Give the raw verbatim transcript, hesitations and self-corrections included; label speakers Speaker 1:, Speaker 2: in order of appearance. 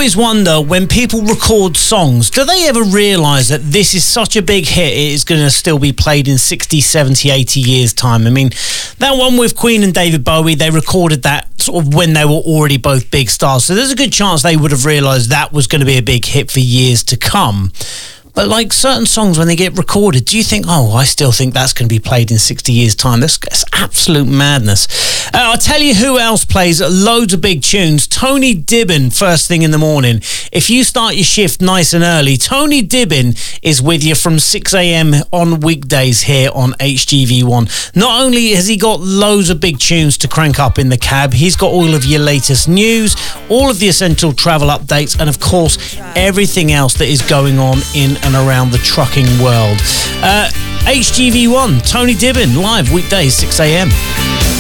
Speaker 1: always wonder, when people record songs, do they ever realise that this is such a big hit, it is going to still be played in sixty, seventy, eighty years' time? I mean, that one with Queen and David Bowie, they recorded that sort of when they were already both big stars. So there's a good chance they would have realised that was going to be a big hit for years to come. But like certain songs, when they get recorded, do you think, oh, I still think that's going to be played in sixty years' time? That's, that's absolute madness. Uh, I'll tell you who else plays loads of big tunes. Tony Dibbin, first thing in the morning. If you start your shift nice and early, Tony Dibbin is with you from six a.m. on weekdays here on H G V one. Not only has he got loads of big tunes to crank up in the cab, he's got all of your latest news, all of the essential travel updates, and of course, everything else that is going on in and around the trucking world. Uh, H G V one, Tony Dibbin, live weekdays, six a.m.